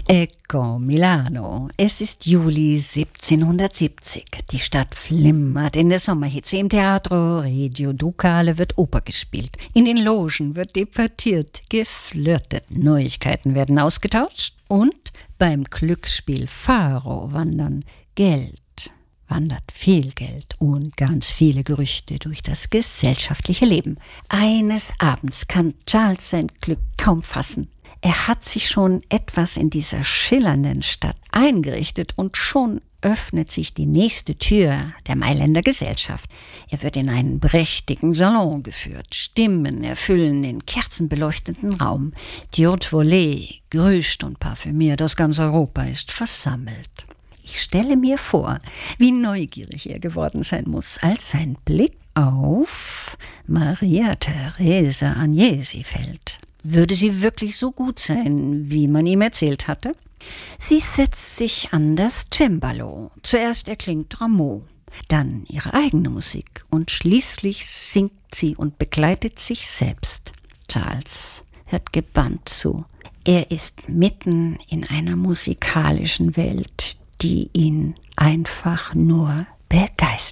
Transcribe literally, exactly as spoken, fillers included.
Ecco Milano. Es ist Juli siebzehnhundertsiebzig. Die Stadt flimmert in der Sommerhitze. Im Teatro Regio Ducale wird Oper gespielt. In den Logen wird debattiert, geflirtet. Neuigkeiten werden ausgetauscht. Und beim Glücksspiel Faro wandern Geld. wandert viel Geld und ganz viele Gerüchte durch das gesellschaftliche Leben. Eines Abends kann Charles sein Glück kaum fassen. Er hat sich schon etwas in dieser schillernden Stadt eingerichtet und schon öffnet sich die nächste Tür der Mailänder Gesellschaft. Er wird in einen prächtigen Salon geführt. Stimmen erfüllen den kerzenbeleuchteten Raum. Die Haute Volée, gerüscht und parfümiert aus ganz Europa, ist versammelt. Ich stelle mir vor, wie neugierig er geworden sein muss, als sein Blick auf Maria Teresa Agnesi fällt. Würde sie wirklich so gut sein, wie man ihm erzählt hatte? Sie setzt sich an das Cembalo. Zuerst erklingt Rameau, dann ihre eigene Musik und schließlich singt sie und begleitet sich selbst. Charles hört gebannt zu. Er ist mitten in einer musikalischen Welt, die ihn einfach nur begeistert.